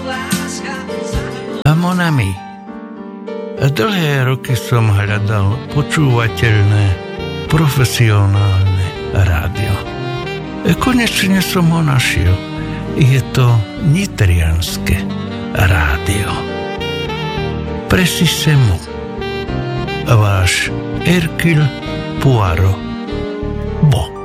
Mon ami, dlhé roky som hľadal počúvateľné, profesionálne rádio. Konečne som ho našiel. Je to nitrianske rádio. Precisemo. Váš Hercule Poirot. Bo.